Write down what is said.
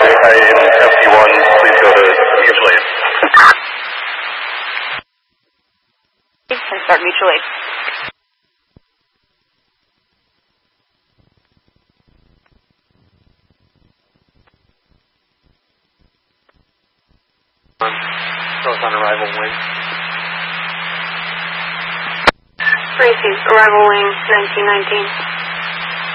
Hi, in FD1, please go to mutual aid. And start mutual aid. Goes on arrival wing. Tracy, arrival wing, 1919.